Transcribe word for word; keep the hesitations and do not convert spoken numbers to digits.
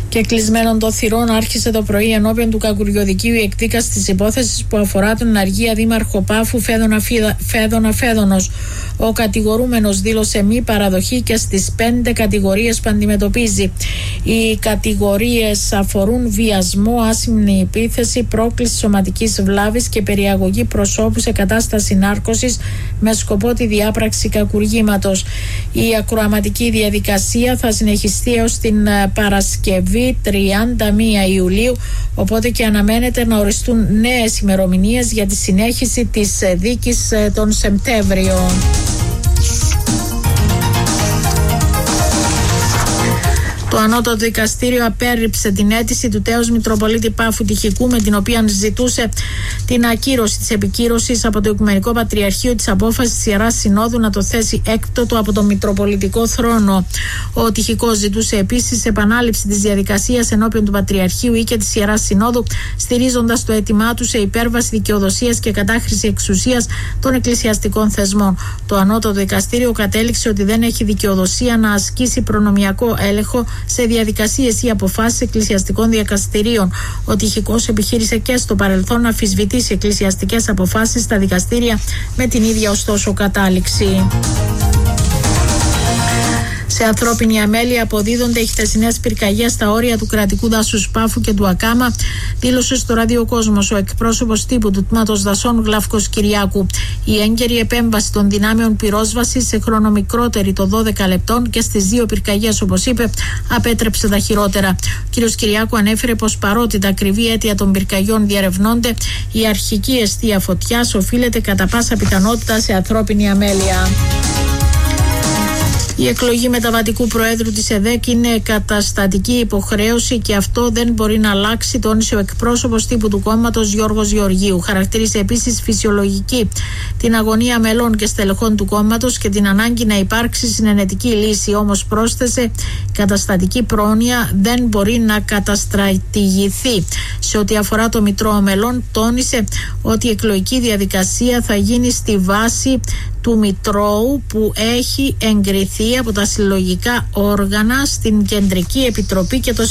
Και κλεισμένων των θυρών άρχισε το πρωί ενώπιον του Κακουριοδικείου η εκδίκαση της υπόθεσης που αφορά τον εναργία δήμαρχο Πάφου Φέδωνα, Φέδωνα Φέδωνος. Ο κατηγορούμενος δήλωσε μη παραδοχή και στις πέντε κατηγορίες που αντιμετωπίζει. Οι κατηγορίες αφορούν βιασμό, άσημνη επίθεση, πρόκληση σωματικής βλάβης και περιαγωγή προσώπου σε κατάσταση νάρκωσης με σκοπό τη διάπραξη κακουργήματος. Η ακροαματική διαδικασία θα συνεχιστεί έως την Παρασκευή τριάντα μία Ιουλίου, οπότε και αναμένεται να οριστούν νέες ημερομηνίες για τη συνέχιση της δίκης τον Σεπτέμβριο. Το Ανώτατο Δικαστήριο απέρριψε την αίτηση του τέως Μητροπολίτη Πάφου Τυχικού, με την οποία ζητούσε την ακύρωση της επικύρωσης από το Οικουμενικό Πατριαρχείο της απόφασης της Ιεράς Συνόδου να το θέσει έκτοτο από το Μητροπολιτικό θρόνο. Ο Τυχικός ζητούσε επίσης επανάληψη της διαδικασίας ενώπιον του Πατριαρχείου ή και της Ιεράς Συνόδου, στηρίζοντας το αίτημά του σε υπέρβαση δικαιοδοσίας και κατάχρηση εξουσίας των εκκλησιαστικών θεσμών. Το Ανώτατο Δικαστήριο κατέληξε ότι δεν έχει δικαιοδοσία να ασκήσει προνομιακό έλεγχο σε διαδικασίες ή αποφάσεις εκκλησιαστικών δικαστηρίων. Ο Τυχικός επιχείρησε και στο παρελθόν να αμφισβητήσει εκκλησιαστικές αποφάσεις στα δικαστήρια, με την ίδια ωστόσο κατάληξη. Σε ανθρώπινη αμέλεια αποδίδονται οι χθεσινές πυρκαγιές στα όρια του κρατικού δάσους Πάφου και του Ακάμα, δήλωσε στο ραδιοκόσμος ο εκπρόσωπος τύπου του Τμήματος Δασών Γλαύκος Κυριάκου. Η έγκαιρη επέμβαση των δυνάμεων πυρόσβασης σε χρόνο μικρότερη των δώδεκα λεπτών και στις δύο πυρκαγιές, όπως είπε, απέτρεψε τα χειρότερα. Ο κ. Κυριάκου ανέφερε πως παρότι τα ακριβή αίτια των πυρκαγιών διαρευνώνται, η αρχική αιστεία φωτιάς οφείλεται κατά πάσα πιθανότητα σε ανθρώπινη αμέλεια. Η εκλογή μεταβατικού προέδρου της ΕΔΕΚ είναι καταστατική υποχρέωση και αυτό δεν μπορεί να αλλάξει, τόνισε ο εκπρόσωπος τύπου του κόμματος Γιώργος Γεωργίου. Χαρακτήρισε επίσης φυσιολογική την αγωνία μελών και στελεχών του κόμματος και την ανάγκη να υπάρξει συνενετική λύση. Όμως πρόσθεσε, καταστατική πρόνοια δεν μπορεί να καταστρατηγηθεί. Σε ό,τι αφορά το Μητρό Μελών, τόνισε ότι η εκλογική διαδικασία θα γίνει στη βάση του Μητρώου που έχει εγκριθεί από τα συλλογικά όργανα στην Κεντρική Επιτροπή και το